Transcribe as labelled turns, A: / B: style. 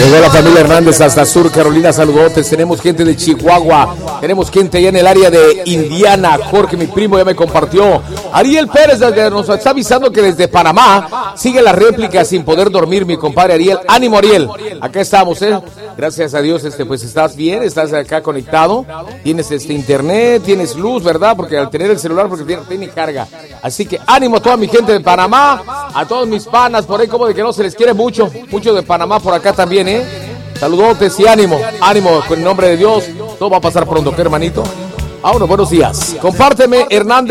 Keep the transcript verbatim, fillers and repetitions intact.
A: Llegó la familia Hernández hasta Sur Carolina, saludotes. Tenemos gente de Chihuahua, tenemos gente allá en el área de Indiana. Jorge, mi primo, ya me compartió. Ariel Pérez nos está avisando que desde Panamá sigue la réplica sin poder dormir, mi compadre Ariel. Ánimo, Ariel, acá estamos, eh. Gracias a Dios, este, pues estás bien, estás acá conectado, tienes este internet, tienes luz, ¿verdad? Porque al tener el celular, porque tiene, tiene carga. Así que ánimo a toda mi gente de Panamá, a todos mis panas por ahí, como de que no se les quiere mucho, mucho de Panamá por acá también, ¿eh? Saludotes y ánimo, ánimo, con el nombre de Dios, todo va a pasar pronto, ¿qué, hermanito? Vámonos, buenos días. Compárteme, Hernández.